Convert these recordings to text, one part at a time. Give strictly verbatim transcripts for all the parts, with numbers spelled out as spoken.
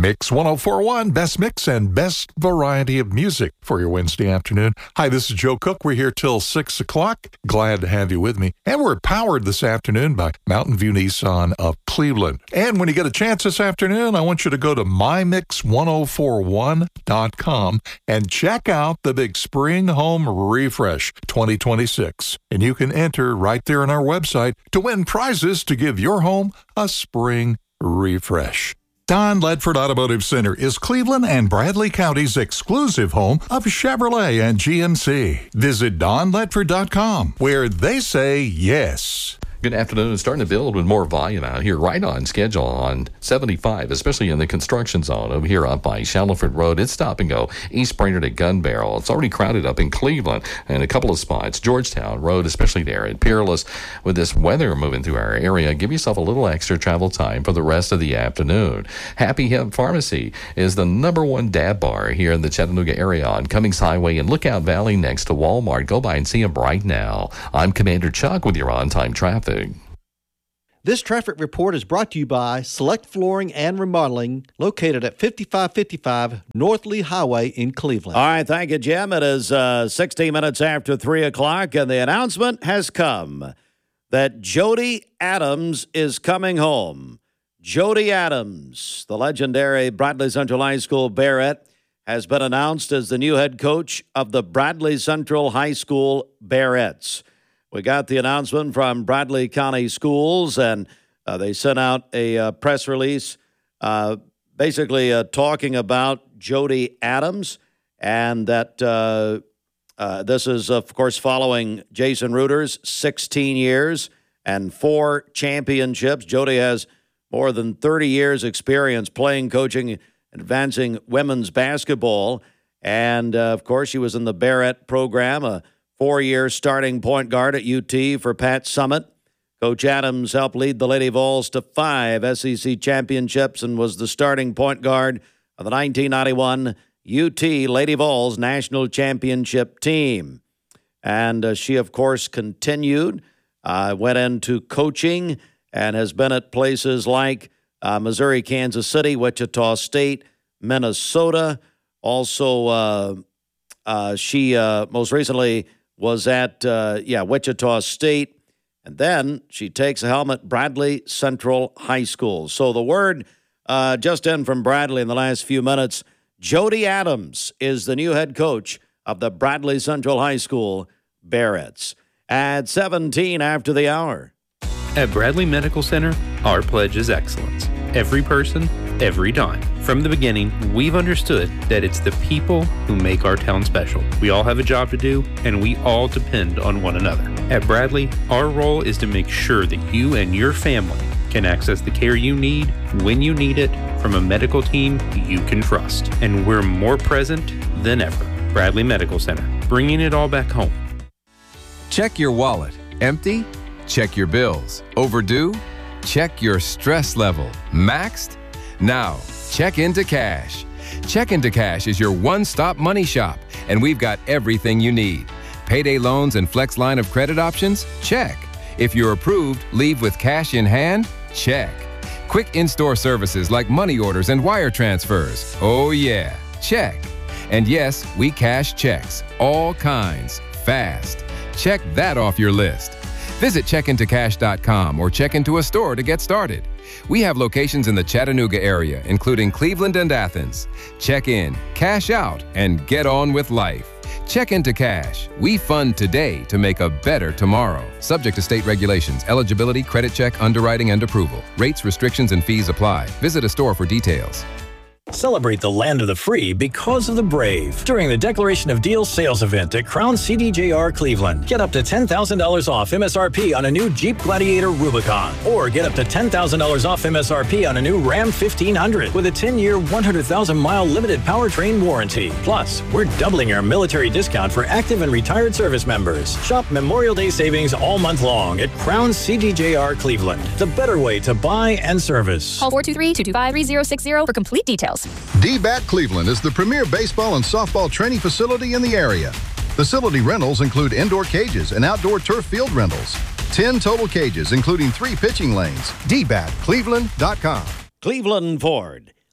Mix ten forty-one, best mix and best variety of music for your Wednesday afternoon. Hi, this is Joe Cook. We're here till six o'clock. Glad to have you with me. And we're powered this afternoon by Mountain View Nissan of Cleveland. And when you get a chance this afternoon, I want you to go to my mix ten forty-one dot com and check out the big Spring Home Refresh twenty twenty-six. And you can enter right there on our website to win prizes to give your home a spring refresh. Don Ledford Automotive Center is Cleveland and Bradley County's exclusive home of Chevrolet and G M C. Visit don ledford dot com, where they say yes. Good afternoon. It's starting to build with more volume out here, right on schedule on seventy-five, especially in the construction zone over here up by Shallowford Road. It's stop and go. East Brainerd at Gun Barrel. It's already crowded up in Cleveland and a couple of spots. Georgetown Road, especially there at Peerless. With this weather moving through our area, give yourself a little extra travel time for the rest of the afternoon. Happy Hemp Pharmacy is the number one dab bar here in the Chattanooga area on Cummings Highway and Lookout Valley next to Walmart. Go by and see them right now. I'm Commander Chuck with your on-time traffic. This traffic report is brought to you by Select Flooring and Remodeling, located at fifty-five fifty-five North Lee Highway in Cleveland. All right, thank you, Jim. It is uh, sixteen minutes after three o'clock, and the announcement has come that Jody Adams is coming home. Jody Adams, the legendary Bradley Central High School Bearette, has been announced as the new head coach of the Bradley Central High School Bearettes. We got the announcement from Bradley County Schools, and uh, they sent out a uh, press release uh, basically uh, talking about Jody Adams, and that uh, uh, this is, of course, following Jason Reuter's sixteen years and four championships. Jody has more than thirty years experience playing, coaching, and advancing women's basketball, and, uh, of course, she was in the Bearette program, a four-year starting point guard at U T for Pat Summitt. Coach Adams helped lead the Lady Vols to five S E C championships and was the starting point guard of the nineteen ninety-one U T Lady Vols national championship team. And uh, she, of course, continued, uh, went into coaching, and has been at places like uh, Missouri, Kansas City, Wichita State, Minnesota. Also, uh, uh, she uh, most recently was at, uh, yeah, Wichita State, and then she takes a helmet, Bradley Central High School. So the word uh, just in from Bradley in the last few minutes, Jody Adams is the new head coach of the Bradley Central High School Bearettes. At seventeen after the hour. At Bradley Medical Center, our pledge is excellence. Every person, every dime. From the beginning, we've understood that it's the people who make our town special. We all have a job to do, and we all depend on one another. At Bradley, our role is to make sure that you and your family can access the care you need when you need it from a medical team you can trust. And we're more present than ever. Bradley Medical Center, bringing it all back home. Check your wallet. Empty? Check your bills. Overdue? Check your stress level. Maxed? Now, check into Cash. Check into Cash is your one-stop money shop, and we've got everything you need. Payday loans and flex line of credit options? Check. If you're approved, leave with cash in hand? Check. Quick in-store services like money orders and wire transfers? Oh yeah, check. And yes, we cash checks, all kinds, fast. Check that off your list. Visit check into cash dot com or check into a store to get started. We have locations in the Chattanooga area, including Cleveland and Athens. Check in, cash out, and get on with life. Check into Cash. We fund today to make a better tomorrow. Subject to state regulations, eligibility, credit check, underwriting, and approval. Rates, restrictions, and fees apply. Visit a store for details. Celebrate the land of the free because of the brave during the Declaration of Deals sales event at Crown C D J R Cleveland. Get up to ten thousand dollars off M S R P on a new Jeep Gladiator Rubicon, or get up to ten thousand dollars off M S R P on a new Ram fifteen hundred with a ten-year, one hundred thousand mile limited powertrain warranty. Plus, we're doubling our military discount for active and retired service members. Shop Memorial Day savings all month long at Crown C D J R Cleveland. The better way to buy and service. Call four two three, two two five, three zero six zero for complete details. D BAT Cleveland is the premier baseball and softball training facility in the area. Facility rentals include indoor cages and outdoor turf field rentals. ten total cages, including three pitching lanes. D BAT Cleveland dot com. Cleveland Ford.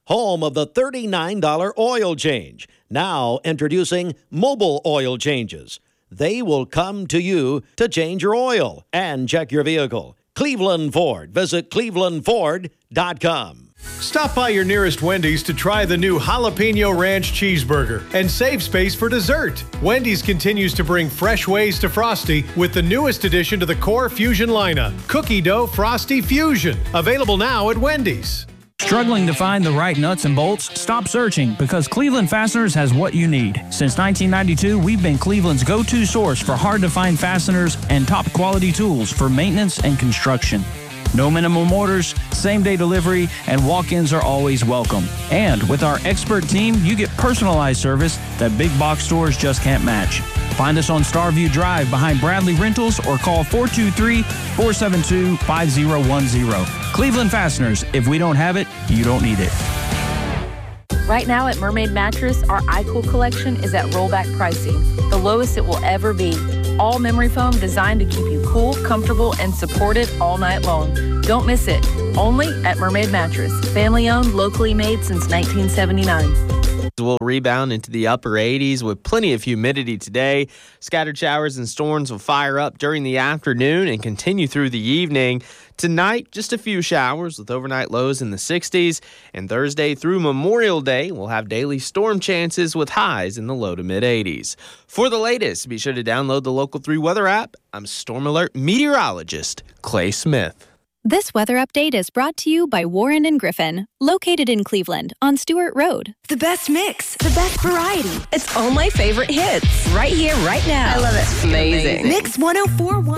home of the thirty-nine dollars oil change. Now introducing mobile oil changes. They will come to you to change your oil and check your vehicle. Cleveland Ford. Visit cleveland ford dot com. Stop by your nearest Wendy's to try the new Jalapeno Ranch Cheeseburger and save space for dessert. Wendy's continues to bring fresh ways to Frosty with the newest addition to the Core Fusion lineup, Cookie Dough Frosty Fusion. Available now at Wendy's. Struggling to find the right nuts and bolts? Stop searching, because Cleveland Fasteners has what you need. Since nineteen ninety-two, we've been Cleveland's go-to source for hard-to-find fasteners and top-quality tools for maintenance and construction. No minimum orders, same-day delivery, and walk-ins are always welcome. And with our expert team, you get personalized service that big box stores just can't match. Find us on Starview Drive behind Bradley Rentals or call four two three, four seven two, five zero one zero. Cleveland Fasteners. If we don't have it, you don't need it. Right now at Mermaid Mattress, our iCool collection is at rollback pricing, the lowest it will ever be. All memory foam designed to keep you cool, comfortable, and supported all night long. Don't miss it. Only at Mermaid Mattress. Family owned, locally made since nineteen seventy-nine. Will rebound into the upper eighties with plenty of humidity today. Scattered showers and storms will fire up during the afternoon and continue through the evening. Tonight, just a few showers with overnight lows in the sixties. And Thursday through Memorial Day, we'll have daily storm chances with highs in the low to mid eighties. For the latest, be sure to download the Local three weather app. I'm Storm Alert meteorologist Clay Smith. This weather update is brought to you by Warren and Griffin, located in Cleveland on Stewart Road. The best mix, the best variety. It's all my favorite hits right here, right now. I love it. Amazing. Mix one oh four point one.